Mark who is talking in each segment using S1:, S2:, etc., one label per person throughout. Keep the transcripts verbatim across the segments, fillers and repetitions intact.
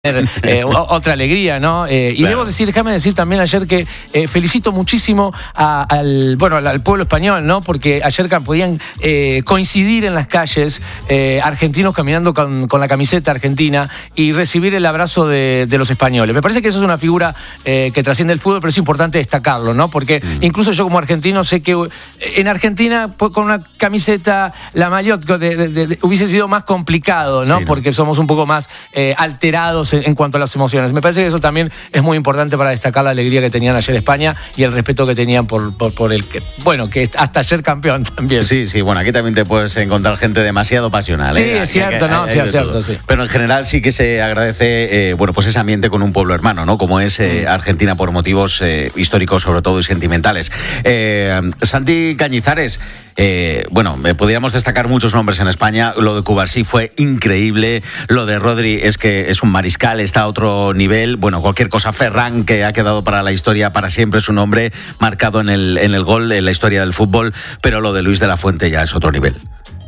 S1: Eh, otra alegría, ¿no? Eh, y claro. debo decir, déjame decir también ayer que eh, felicito muchísimo a, al, bueno, al pueblo español, ¿no? Porque ayer podían eh, coincidir en las calles eh, argentinos caminando con, con la camiseta argentina y recibir el abrazo de, de los españoles. Me parece que eso es una figura eh, que trasciende el fútbol, pero es importante destacarlo, ¿no? Porque mm. incluso yo como argentino sé que en Argentina con una camiseta, la maillot de, de, de, hubiese sido más complicado, ¿no? Sí, ¿no? Porque somos un poco más eh, alterados en cuanto a las emociones. Me parece que eso también es muy importante para destacar la alegría que tenían ayer España y el respeto que tenían por, por, por el que, bueno, que hasta ayer campeón también.
S2: Sí, sí, bueno, aquí también te puedes encontrar gente demasiado pasional.
S1: Sí,
S2: ¿eh?
S1: es cierto,
S2: que,
S1: ¿no? Sí, es cierto, sí.
S2: Pero en general sí que se agradece, eh, bueno, pues ese ambiente con un pueblo hermano, ¿no? Como es eh, Argentina por motivos eh, históricos sobre todo y sentimentales. Eh, Santi Cañizares, eh, bueno, eh, podríamos destacar muchos nombres en España. Lo de Cubarsí fue increíble. Lo de Rodri es que es un mariscal, está a otro nivel. Bueno, cualquier cosa. Ferran, que ha quedado para la historia para siempre, su nombre marcado en el, en el gol, en la historia del fútbol. Pero lo de Luis de la Fuente ya es otro nivel.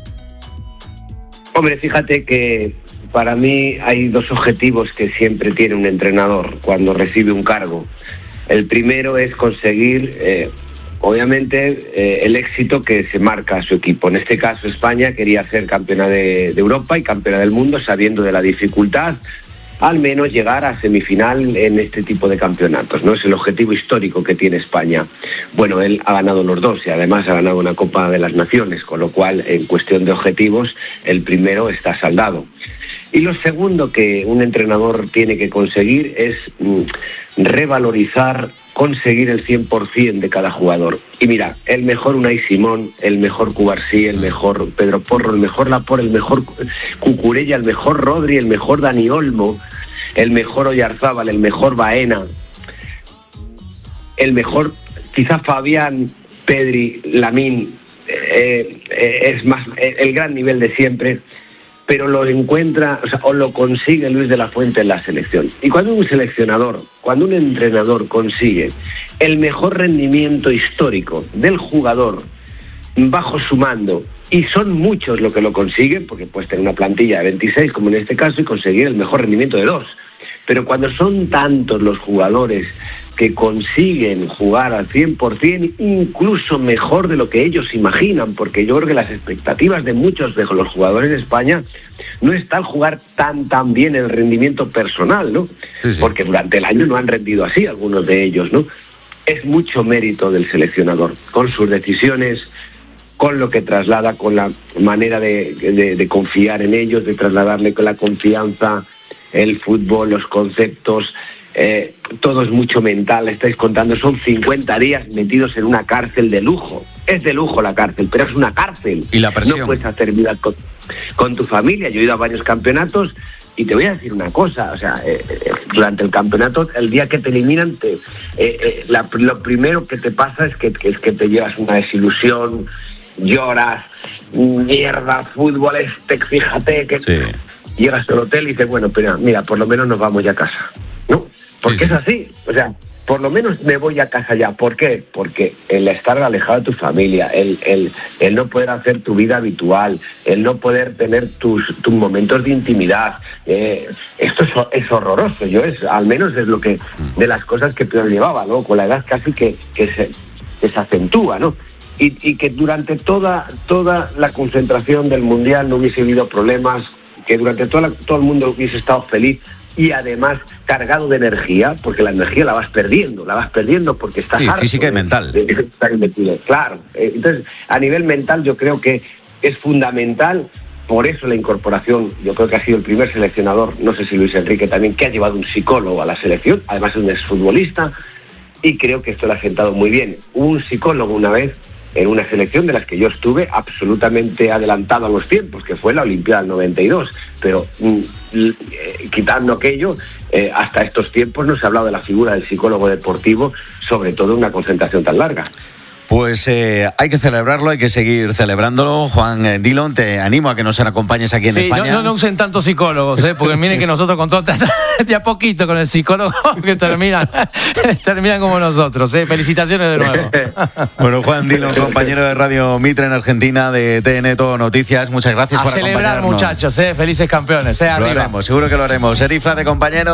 S3: Hombre, fíjate que para mí hay dos objetivos que siempre tiene un entrenador cuando recibe un cargo. El primero es conseguir, eh, obviamente, eh, el éxito que se marca a su equipo. En este caso, España quería ser campeona de, de Europa y campeona del mundo, sabiendo de la dificultad, al menos llegar a semifinal en este tipo de campeonatos, ¿no? Es el objetivo histórico que tiene España. Bueno, él ha ganado los dos y además ha ganado una Copa de las Naciones, con lo cual, en cuestión de objetivos, el primero está saldado. Y lo segundo que un entrenador tiene que conseguir es mm, revalorizar, conseguir el cien por ciento de cada jugador. Y mira, el mejor Unai Simón, el mejor Cubarsí, el mejor Pedro Porro, el mejor Laporte, el mejor Cucurella, el mejor Rodri, el mejor Dani Olmo, el mejor Oyarzábal, el mejor Baena, el mejor quizá Fabián, Pedri, Lamine, eh, eh, es más eh, el gran nivel de siempre, pero lo encuentra, o sea, o lo consigue Luis de la Fuente en la selección. Y cuando un seleccionador, cuando un entrenador consigue el mejor rendimiento histórico del jugador bajo su mando, y son muchos los que lo consiguen, porque puedes tener una plantilla de veintiséis, como en este caso, y conseguir el mejor rendimiento de dos. Pero cuando son tantos los jugadores que consiguen jugar al cien por ciento, incluso mejor de lo que ellos imaginan, porque yo creo que las expectativas de muchos de los jugadores de España no están jugar tan tan bien el rendimiento personal, ¿no? Sí, sí. Porque durante el año no han rendido así algunos de ellos, ¿no? Es mucho mérito del seleccionador, con sus decisiones, con lo que traslada, con la manera de, de, de confiar en ellos, de trasladarle con la confianza, el fútbol, los conceptos. Eh, todo es mucho mental. Estáis contando, son cincuenta días metidos en una cárcel de lujo. Es de lujo la cárcel, pero es una cárcel.
S2: Y la presión.
S3: No puedes hacer vida con, con tu familia. Yo he ido a varios campeonatos y te voy a decir una cosa, o sea, eh, eh, durante el campeonato, el día que te eliminan, te, eh, eh, la, lo primero que te pasa es que, que, es que te llevas una desilusión, lloras, mierda, fútbol este, fíjate que sí. Llegas al hotel y dices, bueno, pero mira, por lo menos nos vamos ya a casa, ¿no? Porque sí, sí. Es así, o sea, por lo menos me voy a casa ya. ¿Por qué? Porque el estar alejado de tu familia, el, el, el no poder hacer tu vida habitual, el no poder tener tus, tus momentos de intimidad, eh, esto es, es horroroso. Yo es, al menos es lo que, de las cosas que peor llevaba, ¿no? Con la edad casi que, que, se, que se acentúa, ¿no? Y, y que durante toda, toda la concentración del Mundial no hubiese habido problemas, que durante toda la, todo el mundo hubiese estado feliz y además cargado de energía, porque la energía la vas perdiendo, la vas perdiendo porque estás
S2: sí,
S3: harto
S2: física y
S3: de,
S2: mental.
S3: De, de estar metido. Claro, entonces a nivel mental yo creo que es fundamental, por eso la incorporación, yo creo que ha sido el primer seleccionador, no sé si Luis Enrique también, que ha llevado un psicólogo a la selección, además es un exfutbolista, y creo que esto lo ha sentado muy bien. Hubo un psicólogo una vez en una selección de las que yo estuve absolutamente adelantado a los tiempos, que fue la Olimpiada del noventa y dos, pero mm, eh, quitando aquello, eh, hasta estos tiempos no se ha hablado de la figura del psicólogo deportivo, sobre todo en una concentración tan larga.
S2: Pues eh, hay que celebrarlo, hay que seguir celebrándolo. Juan eh, Dillon, te animo a que nos acompañes aquí en
S1: sí,
S2: España.
S1: No, no, no usen tantos psicólogos, ¿eh? Porque miren que nosotros con todo de a poquito con el psicólogo que terminan, terminan como nosotros. ¿eh? Felicitaciones de nuevo.
S2: Bueno, Juan Dillon, compañero de Radio Mitre en Argentina, de T N Todo Noticias, muchas gracias
S1: a
S2: por
S1: celebrar,
S2: acompañarnos.
S1: Muchachos, ¿eh? Felices campeones. ¿eh?
S2: Lo
S1: Arriba.
S2: haremos, seguro que lo haremos. Erifra de compañero.